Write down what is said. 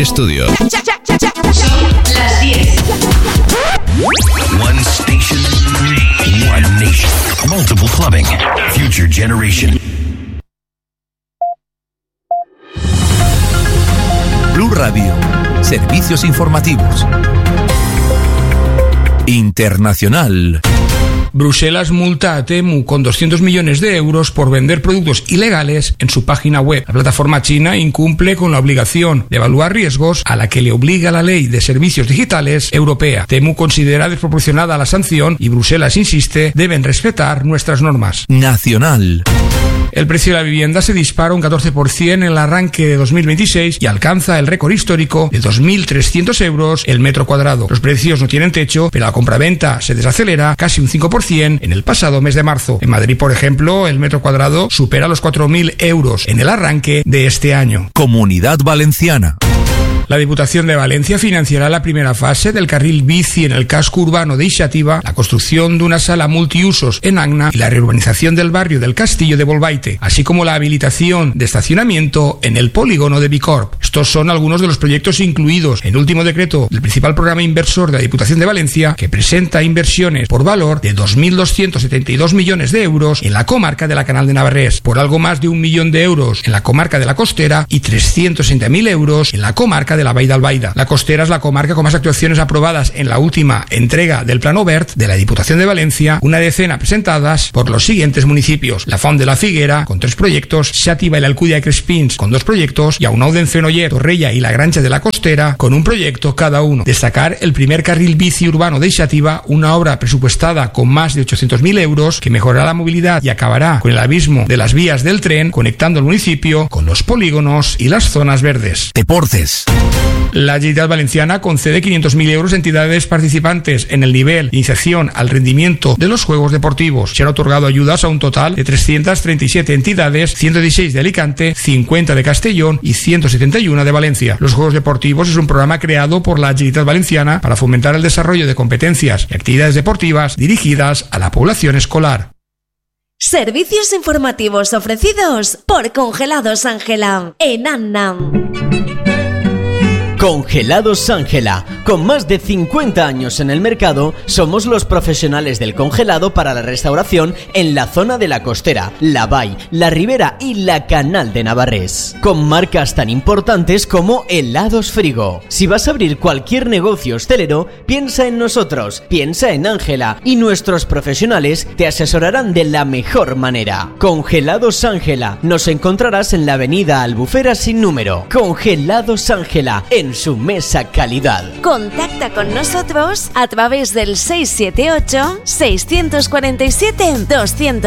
estudio. Son las 10. One station, one nation. Multiple clubbing. Future generation. Blu Radio. Servicios informativos. Internacional. Bruselas multa a Temu con 200 millones de euros por vender productos ilegales en su página web. La plataforma china incumple con la obligación de evaluar riesgos a la que le obliga la Ley de Servicios Digitales Europea. Temu considera desproporcionada la sanción y Bruselas insiste, deben respetar nuestras normas. Nacional. El precio de la vivienda se dispara un 14% en el arranque de 2026 y alcanza el récord histórico de 2.300 euros el metro cuadrado. Los precios no tienen techo, pero la compraventa se desacelera casi un 5% en el pasado mes de marzo. En Madrid, por ejemplo, el metro cuadrado supera los 4.000 euros en el arranque de este año. Comunidad Valenciana. La Diputación de Valencia financiará la primera fase del carril bici en el casco urbano de Ixativa, la construcción de una sala multiusos en Agna y la reurbanización del barrio del Castillo de Bolbaite, así como la habilitación de estacionamiento en el polígono de Bicorp. Estos son algunos de los proyectos incluidos en el último decreto del principal programa inversor de la Diputación de Valencia, que presenta inversiones por valor de 2.272 millones de euros en la comarca de la Canal de Navarrés, por algo más de 1 millón de euros en la comarca de la Costera y 360.000 euros en la comarca de la Vall d'Albaida. La Costera es la comarca con más actuaciones aprobadas en la última entrega del Plan Obert de la Diputación de Valencia, una decena presentadas por los siguientes municipios: la Font de la Figuera, con 3 proyectos, Xàtiva y la Alcúdia de Crespins, con 2 proyectos, y Aunau d'en Fenollet, Torrella y la Granja de la Costera, con 1 proyecto cada uno. Destacar el primer carril bici urbano de Xàtiva, una obra presupuestada con más de 800.000 euros que mejorará la movilidad y acabará con el abismo de las vías del tren, conectando el municipio con los polígonos y las zonas verdes. Deportes. La Generalitat Valenciana concede 500.000 euros a entidades participantes en el nivel de iniciación al rendimiento de los Juegos Deportivos. Se han otorgado ayudas a un total de 337 entidades, 116 de Alicante, 50 de Castellón y 171 de Valencia. Los Juegos Deportivos es un programa creado por la Generalitat Valenciana para fomentar el desarrollo de competencias y actividades deportivas dirigidas a la población escolar. Servicios informativos ofrecidos por Congelados Ángela en Annam. Congelados Ángela. Con más de 50 años en el mercado, somos los profesionales del congelado para la restauración en la zona de la Costera, la Vall, la Ribera y la Canal de Navarrés. Con marcas tan importantes como Helados Frigo. Si vas a abrir cualquier negocio hostelero, piensa en nosotros, piensa en Ángela, y nuestros profesionales te asesorarán de la mejor manera. Congelados Ángela. Nos encontrarás en la avenida Albufera sin número. Congelados Ángela, en su mesa calidad. Contacta con nosotros a través del 678 647 200.